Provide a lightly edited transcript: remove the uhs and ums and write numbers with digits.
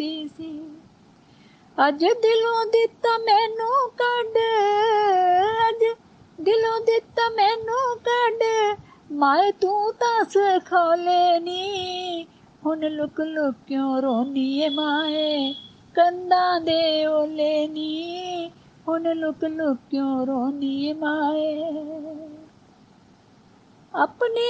ਸੀ। ਅੱਜ ਦਿਲੋਂ ਦਿੱਤਾ ਮੈਨੂੰ ਕੱਢ, ਅੱਜ ਦਿਲੋਂ ਦਿੱਤਾ ਮੈਨੂੰ ਕੱਢ, ਮਾਏ ਤੂੰ ਤਾਂ ਸਿਖਾਲੇ ਨੀ। ਹੁਣ ਲੁਕ ਲੁਕ ਕਿਉਂ ਰੋਨੀ ਏ ਮਾਏ, ਕੰਧਾਂ ਦੇ ਓਲੇ ਨੀ। ਹੁਣ ਲੁਕ ਲੁਕ ਕਿਉਂ ਰੋਨੀ ਏ ਮਾਏ। ਆਪਣੀ